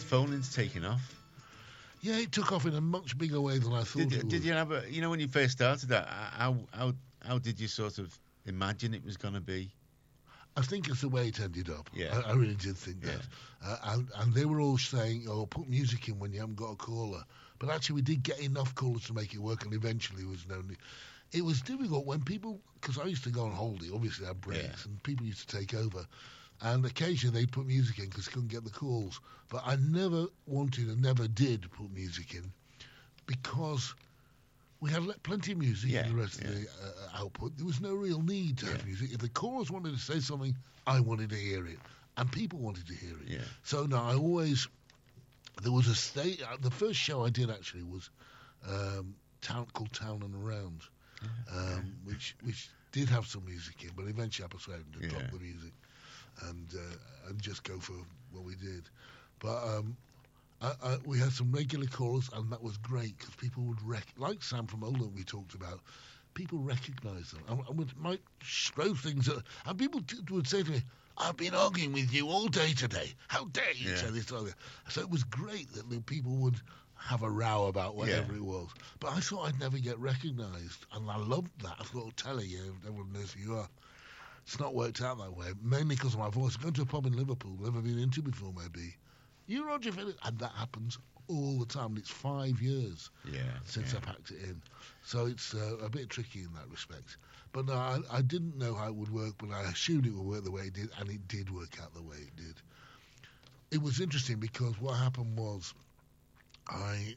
phone-in's taken off. Yeah, it took off in a much bigger way than I thought it would. Did you have when you first started that? How did you sort of imagine it was going to be? I think it's the way it ended up. Yeah. I really did think that. And they were all saying, "Oh, put music in when you haven't got a caller." But actually, we did get enough callers to make it work, and eventually it was known. It was difficult when people, because I used to go on holiday, obviously I had breaks, and people used to take over. And occasionally they'd put music in because they couldn't get the calls. But I never wanted and never did put music in because we had plenty of music in the rest of the output. There was no real need to have music. If the callers wanted to say something, I wanted to hear it. And people wanted to hear it. Yeah. So no, there was the first show I did actually was called Town and Around, which did have some music in, but eventually I persuaded them to drop the music and just go for what we did. But we had some regular callers, and that was great because people would like Sam from Oldham we talked about. People recognise them and might throw things at, and people would say to me, "I've been arguing with you all day today. How dare you say this or that?" So it was great that the people would have a row about whatever it was. But I thought I'd never get recognised, and I loved that. I thought, tell you, everyone knows who you are. It's not worked out that way, mainly because of my voice. Going to a pub in Liverpool, never been into before, maybe. You, Roger Phillips, and that happens all the time. It's 5 years since I packed it in. So it's a bit tricky in that respect. But no, I didn't know how it would work, but I assumed it would work the way it did, and it did work out the way it did. It was interesting because what happened was I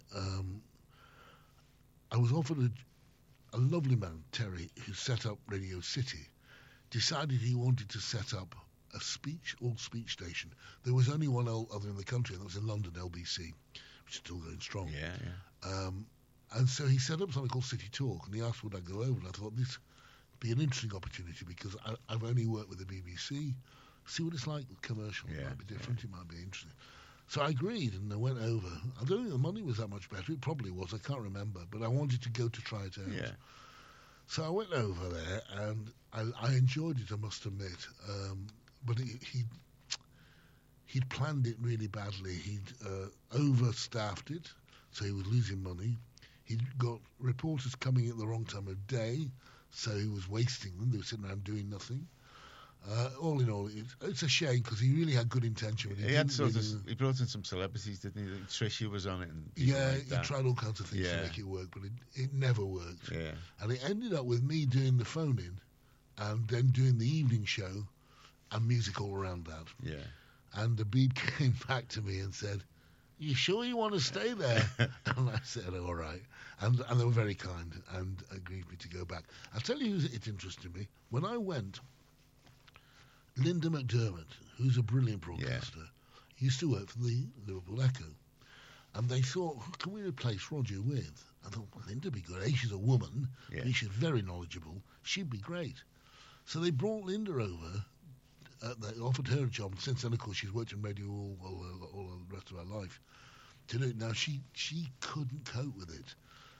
was offered a lovely man, Terry, who set up Radio City, decided he wanted to set up a all-speech station. There was only one other in the country, and that was in London, LBC, which is still going strong. And so he set up something called City Talk, and he asked would I go over, and I thought this would be an interesting opportunity because I've only worked with the BBC. See what it's like with commercial. It might be different, it might be interesting. So I agreed, and I went over. I don't think the money was that much better. It probably was, I can't remember, but I wanted to go to try it out. So I went over there, and I enjoyed it, I must admit. But he'd planned it really badly. He'd overstaffed it, so he was losing money. He'd got reporters coming at the wrong time of day, so he was wasting them. They were sitting around doing nothing. All in all, it's a shame because he really had good intention. He brought in some celebrities, didn't he? Trisha was on it. And he tried all kinds of things to make it work, but it never worked. And it ended up with me doing the phone-in and then doing the evening show and music all around that. And the Beeb came back to me and said, "You sure you want to stay there?" And I said, "All right." And they were very kind and agreed me to go back. I'll tell you who's it interested me. When I went, Linda McDermott, who's a brilliant broadcaster, used to work for the Liverpool Echo. And they thought, who can we replace Roger with? I thought, well, Linda would be good. A, she's a woman. B, she's very knowledgeable. She'd be great. So they brought Linda over. They offered her a job. And since then, of course, she's worked in radio all the rest of her life to do it. Now, she couldn't cope with it.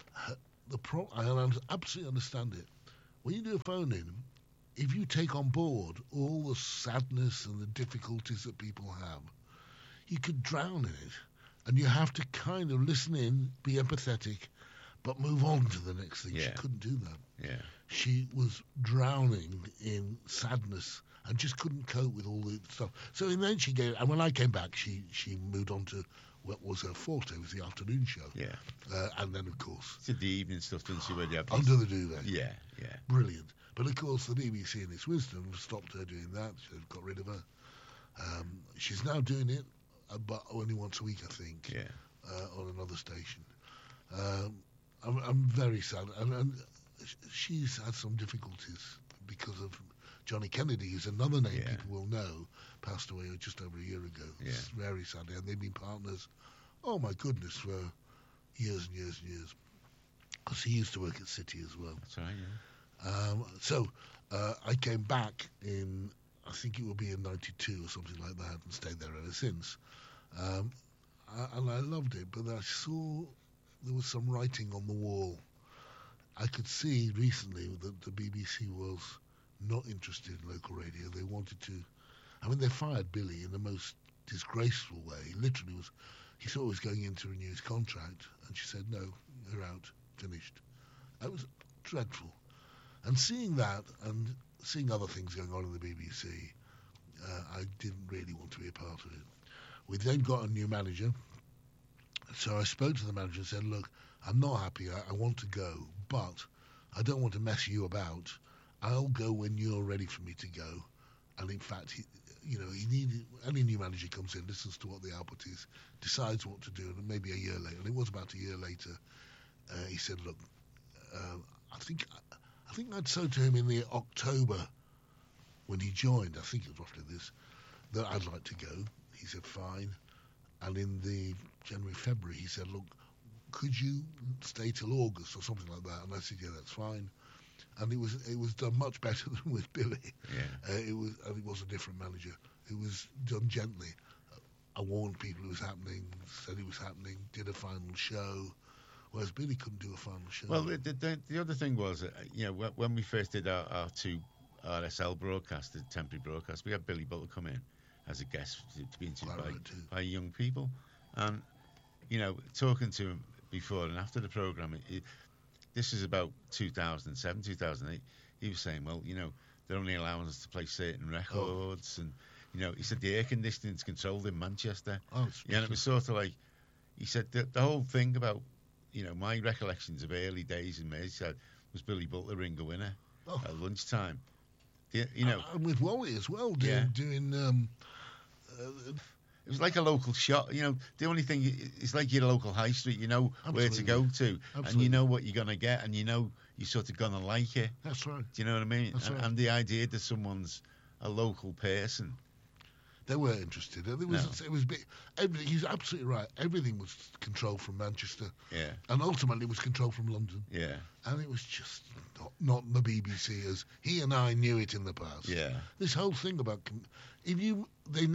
I absolutely understand it. When you do a phone-in, if you take on board all the sadness and the difficulties that people have, you could drown in it. And you have to kind of listen in, be empathetic, but move on to the next thing. She couldn't do that. She was drowning in sadness and just couldn't cope with all the stuff. So in the end she gave, and when I came back, she moved on to what was her forte, was the afternoon show. And then, of course... She did the evening stuff, didn't she? Under the Duvet. Yeah. Brilliant. But of course, the BBC, in its wisdom, stopped her doing that. She got rid of her. She's now doing it, but only once a week, I think, on another station. I'm very sad. And she's had some difficulties because of Johnny Kennedy, who's another name people will know, passed away just over a year ago. It's very sad. And they've been partners, oh my goodness, for years and years and years. Because he used to work at City as well. That's right, So I came back in, I think it will be in 92 or something like that, and stayed there ever since. And I loved it, but I saw there was some writing on the wall. I could see recently that the BBC was not interested in local radio. They wanted to... they fired Billy in the most disgraceful way. He literally was he thought he was going in to renew his contract, and she said, no, you're out, finished. That was dreadful. And seeing that and seeing other things going on in the BBC, I didn't really want to be a part of it. We then got a new manager, so I spoke to the manager and said, look, I'm not happy, I want to go, but I don't want to mess you about. I'll go when you're ready for me to go. And in fact, any new manager comes in, listens to what the output is, decides what to do, and maybe a year later, and it was about a year later, he said, look, I think I'd said to him in the October when he joined, I think it was roughly this, that I'd like to go. He said, fine. And in the January, February, he said, look, could you stay till August or something like that? And I said, yeah, that's fine. And it was done much better than with Billy. Yeah. It was a different manager. It was done gently. I warned people it was happening, said it was happening, did a final show, whereas Billy couldn't do a final show. Well, the other thing was, when we first did our two RSL broadcasts, the temporary broadcast, we had Billy Butler come in as a guest to be interviewed by young people, and talking to him before and after the programme. This is about 2007, 2008. He was saying, well, they're only allowing us to play certain records. And, he said the air conditioning's controlled in Manchester. And it was sort of like, he said the whole thing about, my recollections of early days in Merseyside was Billy Butler ring a winner at lunchtime. And with Wally as well, doing it was like a local shop. The only thing, it's like your local high street. You know where to go to, and you know what you're going to get, and you're sort of going to like it. That's right. Do you know what I mean? And the idea that someone's a local person. They were interested. It was big. Everything. He's absolutely right. Everything was controlled from Manchester. Yeah. And ultimately, it was controlled from London. Yeah. And it was just not the BBC as he and I knew it in the past. Yeah. This whole thing about if you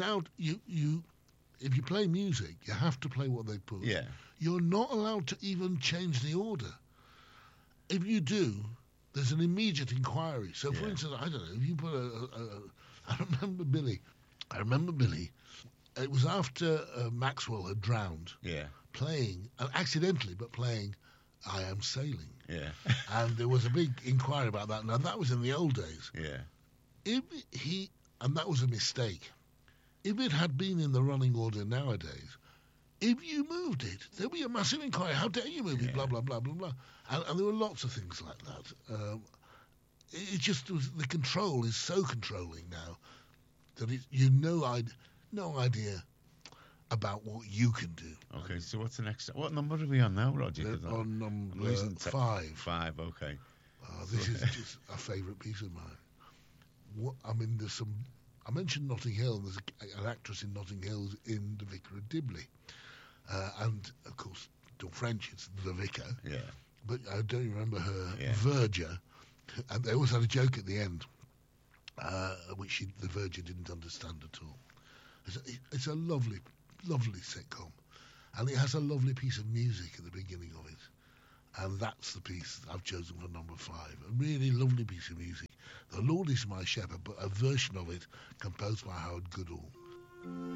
play music, you have to play what they put. Yeah. You're not allowed to even change the order. If you do, there's an immediate inquiry. So, for instance, I don't know, if you put I remember Billy. It was after Maxwell had drowned. Yeah. Playing, accidentally, but playing I Am Sailing. Yeah. And there was a big inquiry about that. Now, that was in the old days. Yeah. And that was a mistake. If it had been in the running order nowadays, if you moved it, there'd be a massive inquiry. How dare you move it? Blah, blah, blah, blah, blah. And there were lots of things like that. It just was, the control is so controlling now that no idea about what you can do. Okay, so what's the next? What number are we on now, Roger? On number 5. 5, okay. This is just a favourite piece of mine. There's some. I mentioned Notting Hill. There's an actress in Notting Hill in The Vicar of Dibley, and of course, to French it's the Vicar. Yeah. But I don't remember her Verger, and they always had a joke at the end, which the Verger didn't understand at all. It's a lovely, lovely sitcom, and it has a lovely piece of music at the beginning of it, and that's the piece I've chosen for number 5. A really lovely piece of music. The Lord is My Shepherd, but a version of it composed by Howard Goodall.